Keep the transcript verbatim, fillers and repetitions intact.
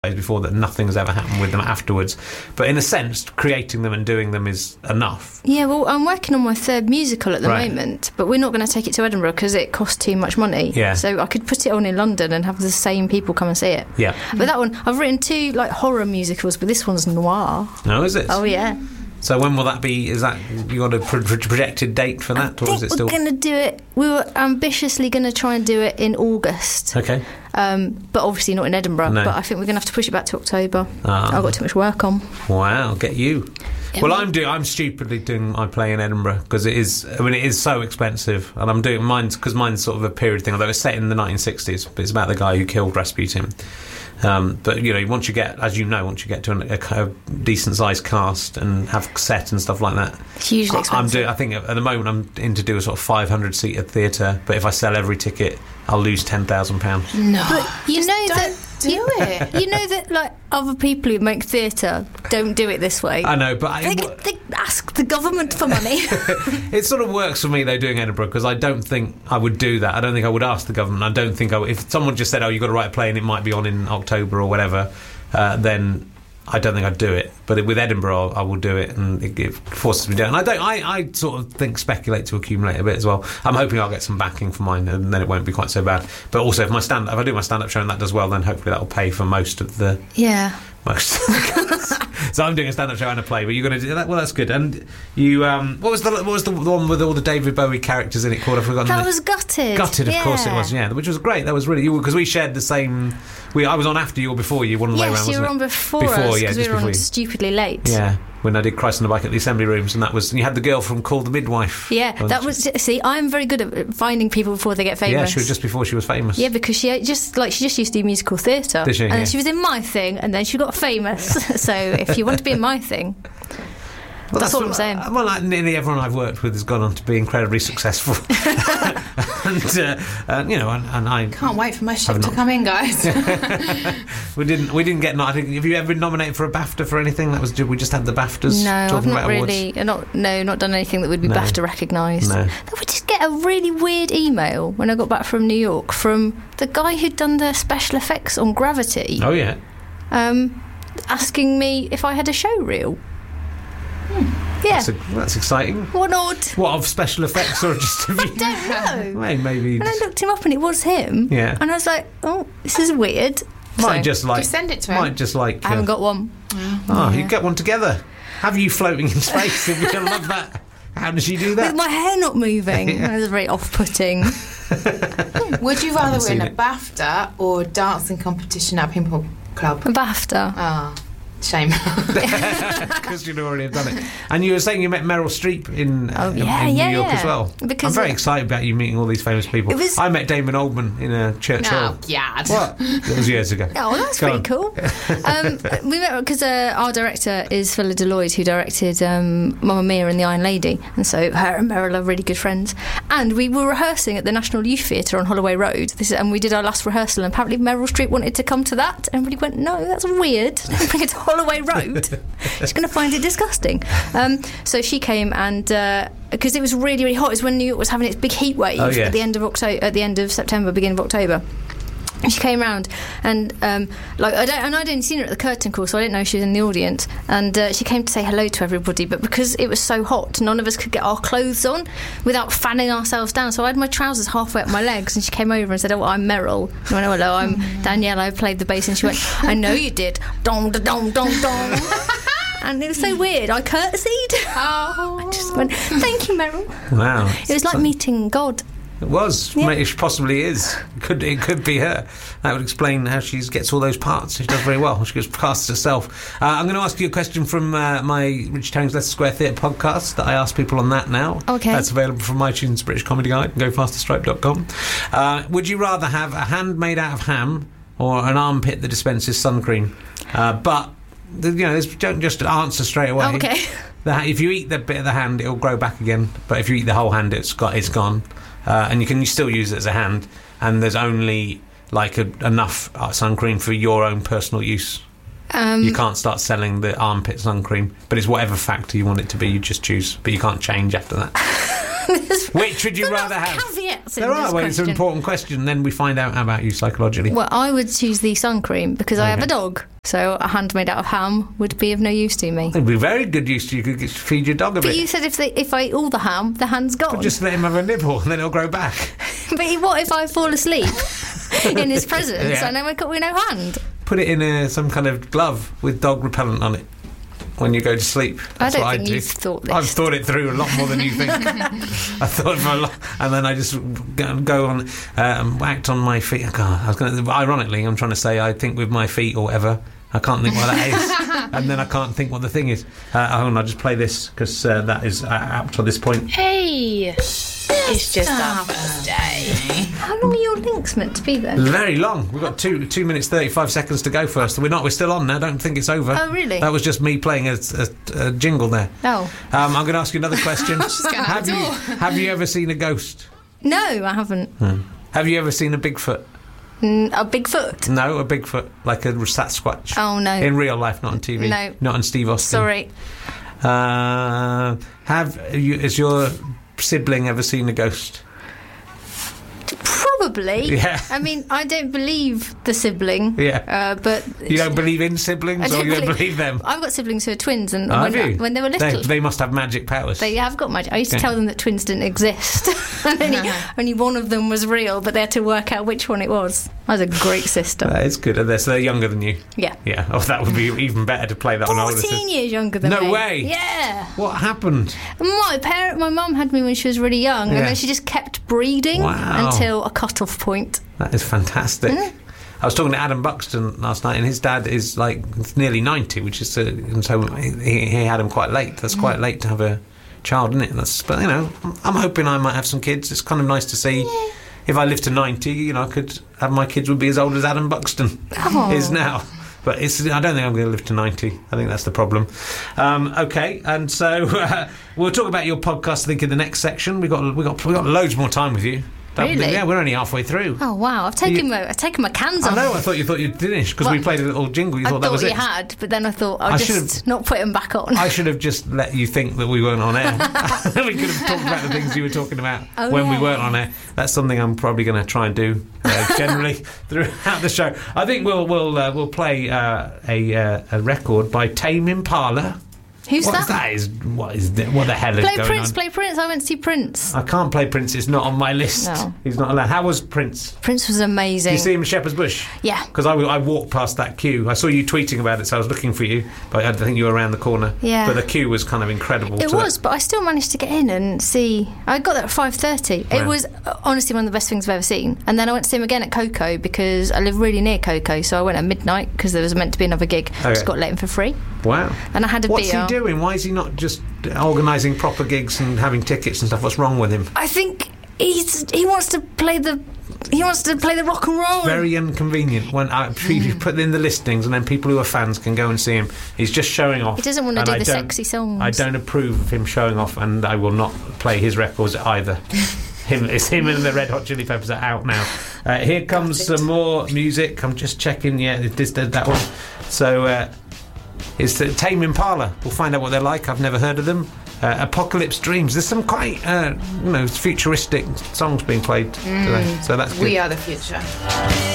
before that nothing has ever happened with them afterwards, but in a sense creating them and doing them is enough. Yeah, well, I'm working on my third musical at the Right. moment, but we're not going to take it to Edinburgh because it costs too much money. Yeah. So I could put it on in London and have the same people come and see it. Yeah. But that one, I've written two like horror musicals, but this one's noir. No, is it? Oh yeah. So when will that be? Is that you got a pro- pro- projected date for that, I or think is it we're still? going to do it. We were ambitiously going to try and do it in August. Okay. Um, but obviously not in Edinburgh. No. But I think we're going to have to push it back to October. Ah. I've got too much work on. Wow, get you. Yeah, well, well- I'm doing. I'm stupidly doing my play in Edinburgh because it is. I mean, it is so expensive, and I'm doing mine's because mine's sort of a period thing. Although it's set in the nineteen sixties, but it's about the guy who killed Rasputin. Um, but you know, once you get, as you know, once you get to an, a, a decent sized cast and have set and stuff like that, It's hugely I- I'm expensive. doing. I think at the moment I'm in to do a sort of five hundred seater theatre. But if I sell every ticket, I'll lose ten thousand pounds. No, But you just know don't that do you, it. You know that like other people who make theatre don't do it this way. I know, but I, They, they ask the government for money. it sort of works for me though doing Edinburgh because I don't think I would do that. I don't think I would ask the government. I don't think I would, if someone just said, "Oh, you've got to write a play and it might be on in October or whatever," uh, then I don't think I'd do it. But with Edinburgh, I'll, I will do it, and it, it forces me down. And I don't. I, I sort of think speculate to accumulate a bit as well. I'm hoping I'll get some backing for mine, and then it won't be quite so bad. But also, if my stand, if I do my stand-up show and that does well, then hopefully that will pay for most of the. Yeah. Most. So I'm doing a stand-up show and a play, but you're going to do that. Well, that's good. And you, um, what was the what was the one with all the David Bowie characters in it called? I've forgotten. That the- was Gutted. Gutted, of yeah. course it was. Yeah, which was great. That was really you because we shared the same. We I was on after you or before you, one way around. Yes, you wasn't were it? on before, Before, us yeah, because just we were before on you. stupidly late. Yeah, when I did Christ on the Bike at the Assembly Rooms, and that was and you had the girl from Call the Midwife. Yeah, wasn't that she? was. See, I'm very good at finding people before they get famous. Yeah, she was just before she was famous. Yeah, because she just like she just used to do musical theatre, Did she? and Yeah. then she was in my thing, and then she got famous. So if you want to be in my thing, Well, that's all I'm what- saying. Well, like, nearly everyone I've worked with has gone on to be incredibly successful, and uh, uh, you know, and, and I Can't wait for my Have shift to not. come in, guys. we didn't we didn't get. I think have you ever been nominated for a BAFTA for anything? That was we just had the BAFTAs. no, I've talking not about awards. really, uh, not no, not done anything that would be No. BAFTA recognised. No. I would just get a really weird email when I got back from New York from the guy who'd done the special effects on Gravity, Oh yeah. um, asking me if I had a show reel. Yeah, That's, a, that's exciting. what odd? What, of special effects or just of you? Don't know. Well, maybe And I looked him up and it was him. Yeah. And I was like, oh, this is weird. might So, just like Just send it to might him. just like I haven't uh, got one. oh you get one together. Have you floating in space? If you love that. How does she do With that? my hair not moving. Yeah. That was very off-putting. Would you rather seen win a it. BAFTA or dancing competition at Pimple Club? A BAFTA. Ah, shame. Because you'd already have done it. And you were saying you met Meryl Streep in, Oh, in- yeah, in yeah, New York yeah. as well. Because, I'm very uh, excited about you meeting all these famous people. It was- I met Damon Albarn in a church hall. Oh, yeah. What? That was years ago. Oh, that's Go pretty on. cool. Um, we met because uh, our director is Philip Deloyd, who directed um, Mamma Mia and The Iron Lady, and so her and Meryl are really good friends. And we were rehearsing at the National Youth Theatre on Holloway Road. This is, and we did our last rehearsal. And apparently Meryl Streep wanted to come to that, and everybody went, "No, that's weird. Don't bring it to Holloway Road. She's going to find it disgusting." Um, so she came and. Uh, because it was really, really hot. It was when New York was having its big heat wave Oh, yes. at the end of October, at the end of September, beginning of October. And she came round and um, like I don't and I'd only seen her at the curtain call, so I didn't know she was in the audience. And uh, she came to say hello to everybody, but because it was so hot, none of us could get our clothes on without fanning ourselves down. So I had my trousers halfway up my legs, and she came over and said, "Oh, I'm Meryl." And I went, "Oh, hello, I'm Danielle. I played the bass." And she went, "I know you did." Dong, da, dong, dong, dong. And it was so weird. I curtsied. Oh. I just went, "Thank you, Meryl." Wow. It was like meeting God. It was. Yeah. It possibly is. It could it could be her. That would explain how she gets all those parts. She does very well. She just casts herself. Uh, I'm going to ask you a question from uh, my Richard Herring's Leicester Square Theatre podcast that I ask people on that now. Okay. That's available from iTunes, British Comedy Guide, go faster stripe dot com. Uh, would you rather have a hand made out of ham or an armpit that dispenses sun cream? Uh, but, the, you know, there's- don't just answer straight away. Okay. The, ha- if you eat the bit of the hand, it'll grow back again. But if you eat the whole hand, it's got it's gone. Uh, and you can still use it as a hand. And there's only like a, enough uh, sun cream for your own personal use. Um, You can't start selling the armpit sun cream, but it's whatever factor you want it to be. You just choose, but you can't change after that. Which would you There are rather have? caveats in There are. this Well, it's an question. important question. Then we find out about you psychologically. Well, I would choose the sun cream because I have Okay. a dog. So a hand made out of ham would be of no use to me. It'd be very good use to you could get- feed your dog a But bit. you said if they, if I eat all the ham, the hand's gone. Just let him have a nibble and then it'll grow back. But what if I fall asleep in his presence Yeah. and I wake up with no hand? Put it in a, some kind of glove with dog repellent on it when you go to sleep. I That's don't what think I do. you've thought this. I've thought it through a lot more than you think. I thought for a lot, and then I just go, go on, um, act on my feet. God, I was going. Ironically, I'm trying to say I think with my feet or whatever. I can't think what that is, and then I can't think what the thing is. Uh, hold on, I'll just play this because uh, that is uh, apt to this point. Hey, it's just our first day. How long are your links meant to be then? Very long. We've got two two minutes thirty-five seconds to go first. We're not. We're still on now. Don't think it's over. Oh, really? That was just me playing a, a, a jingle there. Oh. Um, I'm going to ask you another question. going out have the you door. have you ever seen a ghost? No, I haven't. Have you ever seen a Bigfoot? Mm, a Bigfoot? No, a Bigfoot, like a Sasquatch. Oh, no. In real life, not on T V. No. Not on Steve Austin. Sorry. Uh, have you? Has your sibling ever seen a ghost? Probably. Yeah. I mean, I don't believe the sibling. Yeah. Uh, but You don't believe in siblings, I or don't you don't believe- believe them? I've got siblings who are twins, and Oh, when, have you? when they were little, They, they must have magic powers. they have got magic. I used to Okay. tell them that twins didn't exist, and only, only one of them was real, but they had to work out which one it was. I was a great sister. That is good. They're, so they're younger than you. Yeah. Yeah. Oh, that would be even better to play that on older Fourteen sisters. years younger than No me. way. Yeah. What happened? My parent, my mum had me when she was really young, Yeah. and then she just kept breeding Wow. until a cut-off point. That is fantastic. I was talking to Adam Buxton last night, and his dad is like nearly ninety, which is uh, and so he, he had him quite late. That's quite late to have a child, isn't it? That's, but you know, I'm hoping I might have some kids. It's kind of nice to see. If I live to ninety, you know, I could have my kids would be as old as Adam Buxton Oh. is now. But it's, I don't think I'm going to live to ninety. I think that's the problem. Um, okay, and so uh, we'll talk about your podcast. I think in the next section, we got we got we got loads more time with you. That- Really? Yeah, we're only halfway through. Oh wow! I've taken You- my I've taken my cans I off. know. I thought you thought you'd finished because we Well, played a little jingle. You I thought thought that was you it. had, but then I thought I'll I just should've- not put them back on. I should have just let you think that we weren't on air. We could have talked about the things you were talking about Oh, when we yeah. weren't on air. That's something I'm probably going to try and do uh, generally throughout the show. I think we'll we'll uh, we'll play uh, a uh, a record by Tame Impala. Who's What's that? that? Is what is the, what the hell is Play going Prince. on? Play Prince. I went to see Prince. I can't play Prince. It's not on my list. No. He's not allowed. How was Prince? Prince was amazing. Did you see him in Shepherd's Bush? Yeah. Because I, I walked past that queue. I saw you tweeting about it, so I was looking for you. But I think you were around the corner. Yeah. But the queue was kind of incredible. It to was, that. but I still managed to get in and see. I got there at five thirty. Wow. It was uh, honestly one of the best things I've ever seen. And then I went to see him again at Coco because I live really near Coco, so I went at midnight because there was meant to be another gig. Okay. Just got let in for free, Wow. and I had a What's beer. he doing? Why is he not just organising proper gigs and having tickets and stuff? What's wrong with him? I think he's he wants to play the he wants to play the rock and roll. Very inconvenient when I, you put in the listings and then people who are fans can go and see him. He's just showing off. He doesn't want to and do I the don't- sexy songs. I don't approve of him showing off, and I will not play his records either. Him, it's him and the Red Hot Chili Peppers are out now. Uh, here comes some more music. I'm just checking. Yeah, it is that that one. So uh, it's the Tame Impala. We'll find out what they're like. I've never heard of them. Uh, Apocalypse Dreams. There's some quite, uh, you know, futuristic songs being played today. So that's good. We are the future.